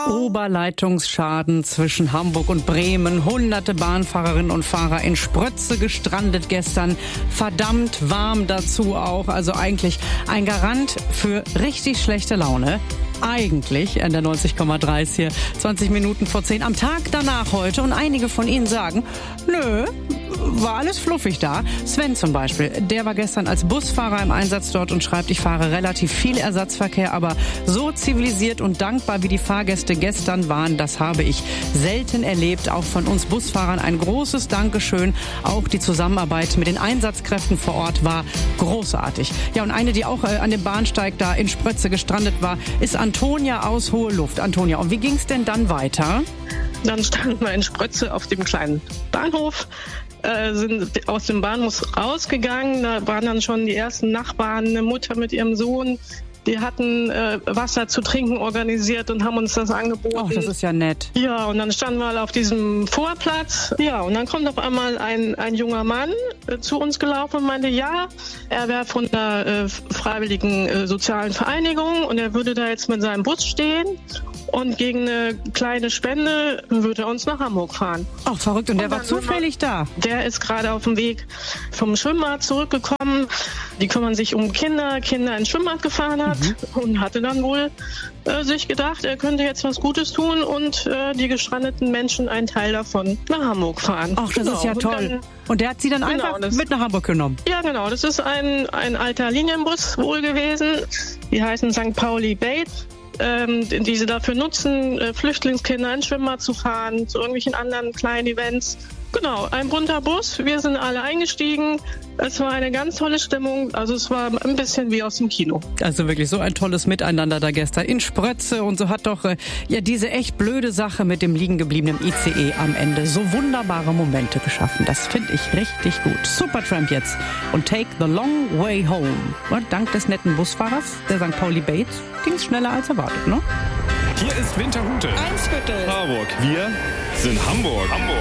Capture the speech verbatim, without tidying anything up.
Oberleitungsschaden zwischen Hamburg und Bremen. Hunderte Bahnfahrerinnen und Fahrer in Sprötze gestrandet gestern. Verdammt warm dazu auch. Also eigentlich ein Garant für richtig schlechte Laune. Eigentlich an der neunzig Komma drei ist hier zwanzig Minuten vor zehn am Tag danach heute. Und einige von Ihnen sagen, nö, war alles fluffig da. Sven zum Beispiel, der war gestern als Busfahrer im Einsatz dort und schreibt, ich fahre relativ viel Ersatzverkehr, aber so zivilisiert und dankbar wie die Fahrgäste gestern waren, das habe ich selten erlebt. Auch von uns Busfahrern ein großes Dankeschön. Auch die Zusammenarbeit mit den Einsatzkräften vor Ort war großartig. Ja, und eine, die auch äh, an dem Bahnsteig da in Sprötze gestrandet war, ist Antonia aus Hohe Luft. Antonia, und wie ging's denn dann weiter? Dann standen wir in Sprötze auf dem kleinen Bahnhof, äh, sind aus dem Bahnhof rausgegangen. Da waren dann schon die ersten Nachbarn, eine Mutter mit ihrem Sohn. Die hatten äh, Wasser zu trinken organisiert und haben uns das angeboten. Ach, das ist ja nett. Ja, und dann standen wir auf diesem Vorplatz. Ja, und dann kommt auf einmal ein, ein junger Mann äh, zu uns gelaufen und meinte, ja, er wäre von der äh, Freiwilligen äh, Sozialen Vereinigung und er würde da jetzt mit seinem Bus stehen und gegen eine kleine Spende würde er uns nach Hamburg fahren. Ach, verrückt. Und der und war zufällig da? Der ist gerade auf dem Weg vom Schwimmbad zurückgekommen. Die kümmern sich um Kinder, Kinder ins Schwimmbad gefahren hat. Mhm. Und hatte dann wohl äh, sich gedacht, er könnte jetzt was Gutes tun und äh, die gestrandeten Menschen einen Teil davon nach Hamburg fahren. Ach, das genau. ist ja toll. Und, dann, und der hat sie dann genau, einfach das, mit nach Hamburg genommen? Ja, genau. Das ist ein, ein alter Linienbus wohl gewesen. Die heißen Sankt Pauli Bates. Ähm, die sie dafür nutzen, äh, Flüchtlingskinder ins Schwimmbad zu fahren, zu irgendwelchen anderen kleinen Events. Genau, ein bunter Bus, wir sind alle eingestiegen. Es war eine ganz tolle Stimmung, also es war ein bisschen wie aus dem Kino. Also wirklich so ein tolles Miteinander da gestern in Sprötze und so hat doch äh, ja diese echt blöde Sache mit dem liegen gebliebenen I C E am Ende so wunderbare Momente geschaffen. Das finde ich richtig gut. Supertramp jetzt und Take the Long Way Home. Und dank des netten Busfahrers, der Sankt Pauli Bates, ging es schneller als erwartet, ne? Hier ist Winterhude. Eimsbüttel. Harburg. Wir sind Hamburg. Hamburg.